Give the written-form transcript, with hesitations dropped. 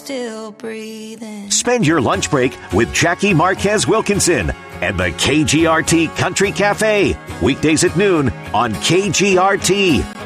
Still breathing. Spend your lunch break with Jackie Marquez Wilkinson and the KGRT Country Cafe. Weekdays at noon on KGRT.